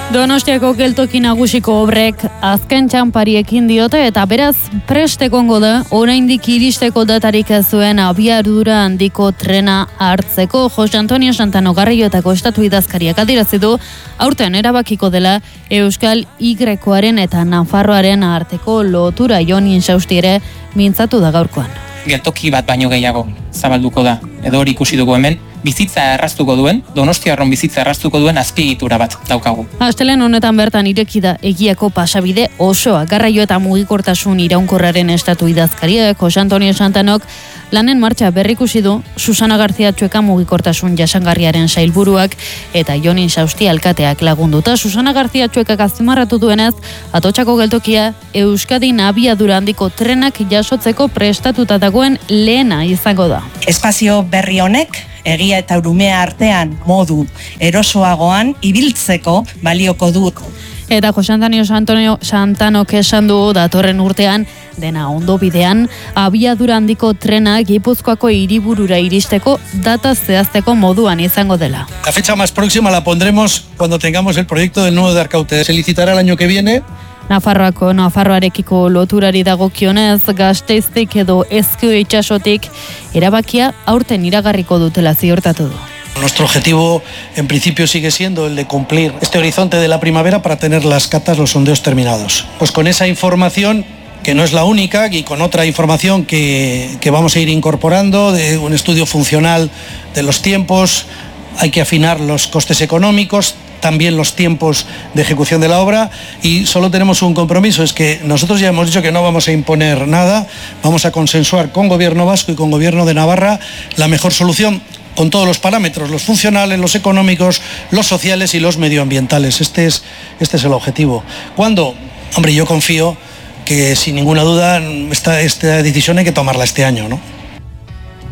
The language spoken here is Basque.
Donostiako geltoki nagusiko obrek azken txanpari ekin diote eta beraz prest egongo da oraindik iristeko datarik ez zuen abiadura handiko trena hartzeko. Jose Antonio Santano Garraioetako estatu idazkariak adierazi du aurten erabakiko dela Euskal Y-aren eta Nafarroaren arteko lotura. Jon Insausti ere mintzatu da gaurkoan. Geltoki bat baino gehiago zabalduko da, edo hori ikusi dugu hemen, bizitza erraztuko duen, Donostiarron bizitza erraztuko duen azpiegitura bat daukagu. Astelehen honetan bertan ireki da egiako pasabide osoa. Garraio eta mugikortasun iraunkorraren estatu idazkariak Jose Antonio Santanok lanen martxa berrikusi du Susana García Txueka mugikortasun jasangarriaren sailburuak eta Jon Insausti alkateak lagunduta. Susana García Txuekak azpimarratu duenez, Atotxako geltokia Euskadin abiadura handiko trenak jasotzeko prestatuta dagoen lehena izango da. Espazio berri honek egia eta urumea artean modu erosoagoan ibiltzeko balioko du. Eta Jose Antonio Santanok esan du datorren urtean dena ondo bidean abiadura handiko trena Gipuzkoako hiriburura iristeko data zehazteko moduan izango dela. La fecha más próxima la pondremos cuando tengamos el proyecto del nudo de Arkaute. Se licitará el año que viene. Nafarroarekiko loturari dagokionez, Gasteiztik edo Ezkio itsasotik erabakia aurten iragarriko dutela ziurtatu du. Nuestro objetivo en principio sigue siendo el de cumplir este horizonte de la primavera para tener las catas, los sondeos terminados. Pues con esa información, que no es la única, y con otra información que vamos a ir incorporando, de un estudio funcional de los tiempos, hay que afinar los costes económicos, también los tiempos de ejecución de la obra, y solo tenemos un compromiso, es que nosotros ya hemos dicho que no vamos a imponer nada, vamos a consensuar con Gobierno vasco y con Gobierno de Navarra la mejor solución con todos los parámetros, los funcionales, los económicos, los sociales y los medioambientales. Este es el objetivo. ¿Cuándo? Hombre, yo confío que sin ninguna duda esta decisión hay que tomarla este año, ¿no?